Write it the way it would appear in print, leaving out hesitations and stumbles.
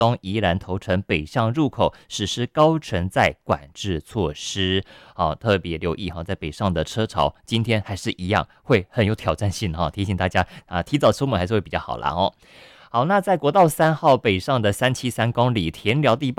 东宜兰头城北向入口实施高承载管制措施。好，特别留意哈，在北上的车潮今天还是一样会很有挑战性哈，提醒大家提早出门还是会比较好啦哦。好，那在国道3号北上的373公里田寮地